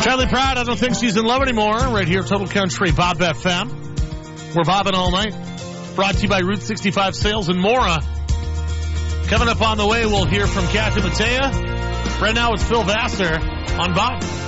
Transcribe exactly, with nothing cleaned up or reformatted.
Charlie Pride, I don't think she's in love anymore. Right here, Total Country, Bob F M. We're bobbing all night. Brought to you by Route sixty-five Sales and Mora. Coming up on the way, we'll hear from Kathy Mattea. Right now, it's Phil Vassar on Bob.